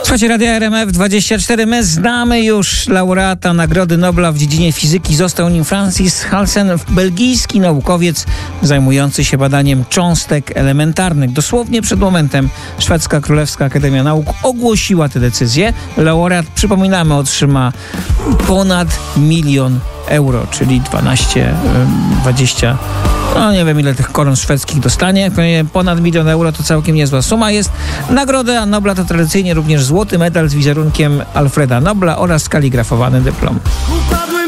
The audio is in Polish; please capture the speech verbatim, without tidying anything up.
Słuchajcie, Radia R M F dwadzieścia cztery. My znamy już laureata Nagrody Nobla w dziedzinie fizyki. Został nim Francis Halsen, belgijski naukowiec zajmujący się badaniem cząstek elementarnych. Dosłownie przed momentem szwedzka Królewska Akademia Nauk ogłosiła tę decyzję. Laureat, przypominamy, otrzyma ponad milion euro, czyli dwanaście, dwadzieścia, no nie wiem ile tych koron szwedzkich dostanie. Ponad milion euro to całkiem niezła suma jest. Nagroda Nobla to tradycyjnie również złoty medal z wizerunkiem Alfreda Nobla oraz skaligrafowany dyplom.